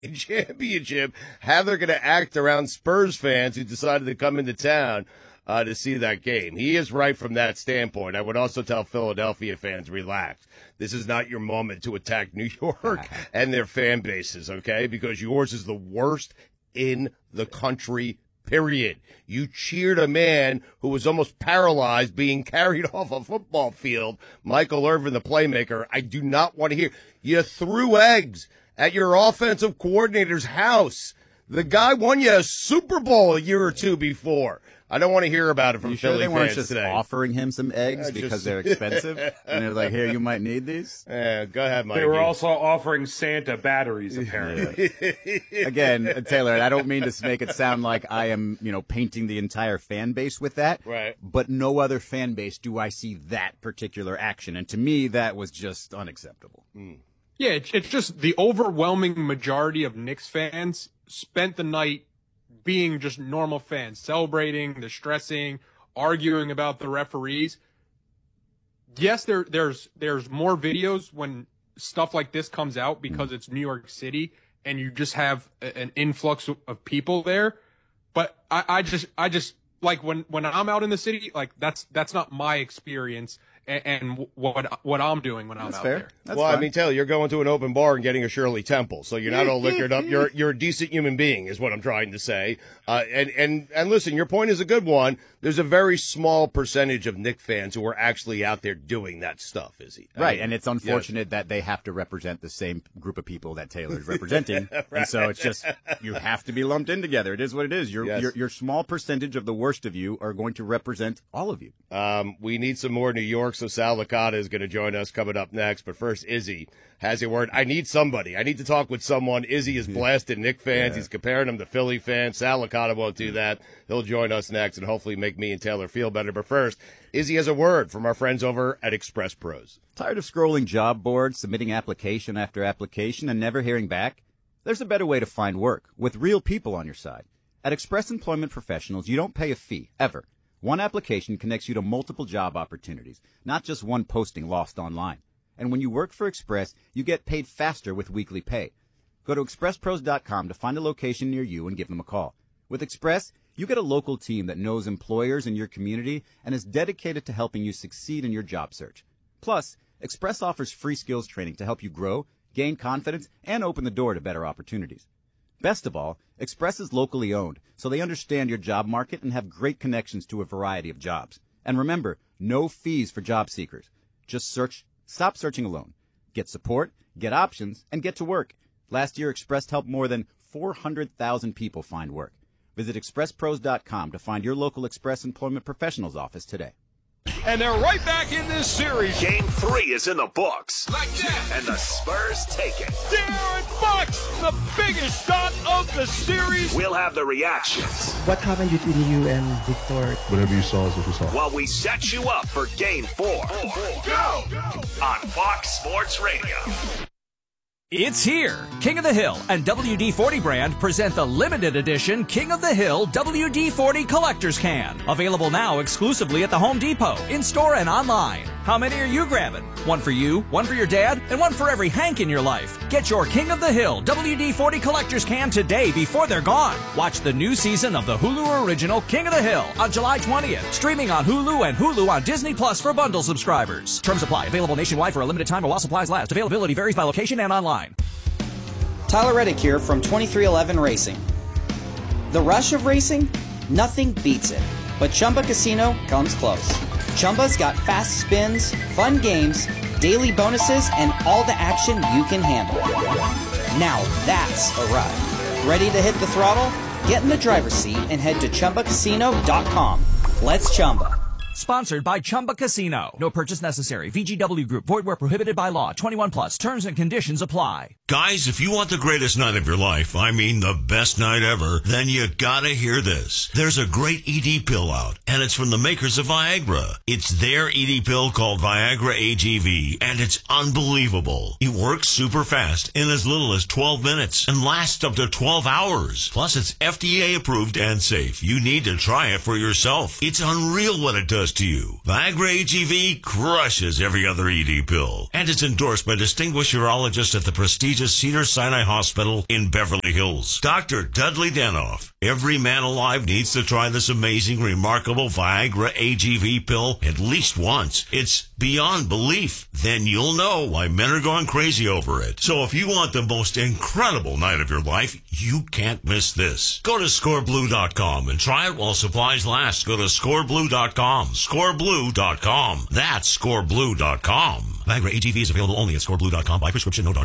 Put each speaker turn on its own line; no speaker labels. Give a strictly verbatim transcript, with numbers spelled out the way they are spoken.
championship, how they're going to act around Spurs fans who decided to come into town uh, to see that game. He is right from that standpoint. I would also tell Philadelphia fans, relax. This is not your moment to attack New York and their fan bases, okay? Because yours is the worst in the country, period. You cheered a man who was almost paralyzed being carried off a football field, Michael Irvin, the playmaker. I do not want to hear. You threw eggs at your offensive coordinator's house. The guy won you a Super Bowl a year or two before. I don't want to hear about it from
you
Philly
sure they
fans
weren't just
today.
Offering him some eggs
uh,
because
just...
they're expensive? And they're like, here, you might need these?
Yeah, go ahead, Mike.
They were also offering Santa batteries, apparently.
Again, Taylor, I don't mean to make it sound like I am, you know, painting the entire fan base with that.
Right.
But no other fan base do I see that particular action. And to me, that was just unacceptable.
Mm.
Yeah, it's, it's just the overwhelming majority of Knicks fans spent the night being just normal fans, celebrating, they're stressing, arguing about the referees. Yes, there there's there's more videos when stuff like this comes out because it's New York City and you just have a, an influx of people there. But I, I just I just like when, when I'm out in the city, like that's that's not my experience. And, and what what I'm doing when I'm
That's
out
fair.
there.
That's
well,
fine.
I mean, Taylor, you're going to an open bar and getting a Shirley Temple, so you're not all liquored up. You're you're a decent human being, is what I'm trying to say. Uh, and and and listen, your point is a good one. There's a very small percentage of Knicks fans who are actually out there doing that stuff, is he? I
Right,
mean,
and it's unfortunate
yes.
that they have to represent the same group of people that Taylor's representing, right. And so it's just you have to be lumped in together. It is what it is. Your
Yes.
your your small percentage of the worst of you are going to represent all of you.
Um, we need some more New York, so Sal Licata is going to join us coming up next. But first, Izzy has a word. I need somebody. I need to talk with someone. Izzy is blasted Knicks fans. Yeah. He's comparing them to Philly fans. Sal Licata won't do that. He'll join us next and hopefully make me and Taylor feel better. But first, Izzy has a word from our friends over at Express Pros.
Tired of scrolling job boards, submitting application after application, and never hearing back? There's a better way to find work, with real people on your side. At Express Employment Professionals, you don't pay a fee, ever. One application connects you to multiple job opportunities, not just one posting lost online. And when you work for Express, you get paid faster with weekly pay. Go to express pros dot com to find a location near you and give them a call. With Express, you get a local team that knows employers in your community and is dedicated to helping you succeed in your job search. Plus, Express offers free skills training to help you grow, gain confidence, and open the door to better opportunities. Best of all, Express is locally owned, so they understand your job market and have great connections to a variety of jobs. And remember, no fees for job seekers. Just search, stop searching alone. Get support, get options, and get to work. Last year, Express helped more than four hundred thousand people find work. Visit express pros dot com to find your local Express Employment Professionals office today.
And they're right back in this series.
Game three is in the books.
Like that.
And the Spurs take it.
De'Aaron Fox, the biggest shot of the series.
We'll have the reactions.
What happened between you and Victor?
Whatever you saw is what you saw.
While we set you up for game four.
Four. Go! Go!
On Fox Sports Radio.
It's here. King of the Hill and W D forty brand present the limited edition King of the Hill W D forty Collector's Can. Available now exclusively at the Home Depot, in-store and online. How many are you grabbing? One for you, one for your dad, and one for every Hank in your life. Get your King of the Hill W D forty Collector's Can today before they're gone. Watch the new season of the Hulu original King of the Hill on July twentieth. Streaming on Hulu and Hulu on Disney Plus for bundle subscribers. Terms apply. Available nationwide for a limited time or while supplies last. Availability varies by location and online.
Tyler Reddick here from twenty-three eleven Racing. The rush of racing? Nothing beats it. But Chumba Casino comes close. Chumba's got fast spins, fun games, daily bonuses, and all the action you can handle. Now that's a ride. Ready to hit the throttle? Get in the driver's seat and head to chumba casino dot com. Let's Chumba.
Sponsored by Chumba Casino. No purchase necessary. V G W Group. Void where prohibited by law. twenty-one plus. Terms and conditions apply.
Guys, if you want the greatest night of your life, I mean the best night ever, then you gotta hear this. There's a great E D pill out, and it's from the makers of Viagra. It's their E D pill called Viagra A G V, and it's unbelievable. It works super fast in as little as twelve minutes and lasts up to twelve hours. Plus, it's F D A approved and safe. You need to try it for yourself. It's unreal what it does to you. Viagra A G V crushes every other E D pill, and it's endorsed by distinguished urologists at the prestigious prestigious Cedars-Sinai Hospital in Beverly Hills. Doctor Dudley Danoff. Every man alive needs to try this amazing, remarkable Viagra A G V pill at least once. It's beyond belief. Then you'll know why men are going crazy over it. So if you want the most incredible night of your life, you can't miss this. Go to score blue dot com and try it while supplies last. Go to score blue dot com. score blue dot com. That's score blue dot com. Viagra A G V is available only at score blue dot com by prescription. No doctor